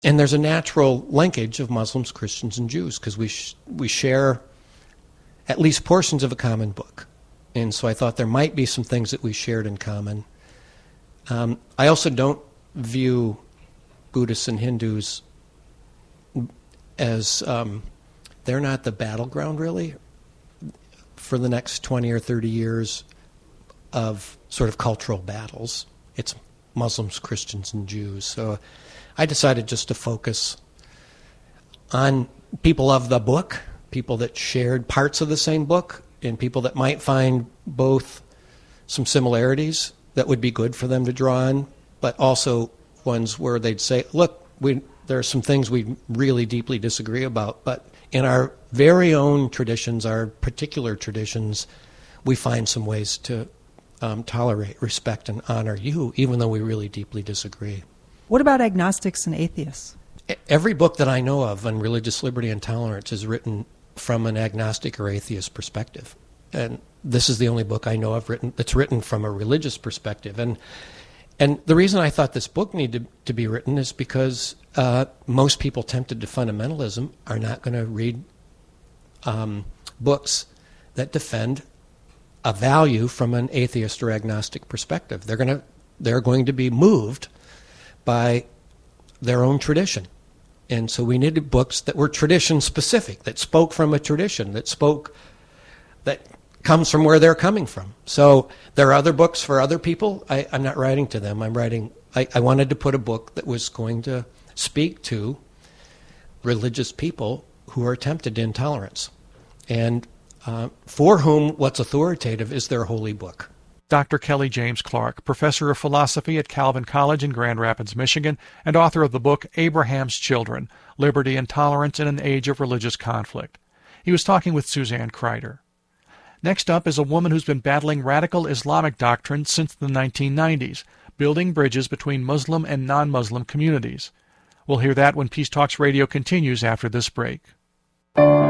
And there's a natural linkage of Muslims, Christians, and Jews because we share at least portions of a common book. And so I thought there might be some things that we shared in common. I also don't view Buddhists and Hindus as they're not the battleground, really, for the next 20 or 30 years of sort of cultural battles. It's Muslims, Christians, and Jews. So I decided just to focus on people of the book, people that shared parts of the same book, and people that might find both some similarities that would be good for them to draw on, but also ones where they'd say, look, there are some things we really deeply disagree about, but in our very own traditions, our particular traditions, we find some ways to tolerate, respect, and honor you, even though we really deeply disagree. What about agnostics and atheists? Every book that I know of on religious liberty and tolerance is written from an agnostic or atheist perspective. And this is the only book I know of that's written from a religious perspective. And the reason I thought this book needed to be written is because most people tempted to fundamentalism are not going to read books that defend a value from an atheist or agnostic perspective. They're going to be moved by their own tradition. And so we needed books that were tradition-specific, that spoke from a tradition, that comes from where they're coming from. So there are other books for other people. I'm not writing to them. I wanted to put a book that was going to speak to religious people who are tempted to intolerance, and for whom what's authoritative is their holy book. Dr. Kelly James Clark, professor of philosophy at Calvin College in Grand Rapids, Michigan, and author of the book Abraham's Children, Liberty and Tolerance in an Age of Religious Conflict. He was talking with Suzanne Kreider. Next up is a woman who's been battling radical Islamic doctrine since the 1990s, building bridges between Muslim and non-Muslim communities. We'll hear that when Peace Talks Radio continues after this break.